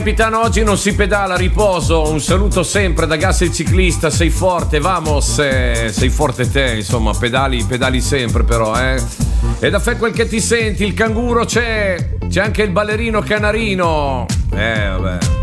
Capitano, oggi non si pedala, riposo. Un saluto sempre da Gas il ciclista. Sei forte, vamos. Sei forte te, insomma, pedali sempre però, E da fe quel che ti senti, il canguro c'è anche il ballerino canarino. Vabbè.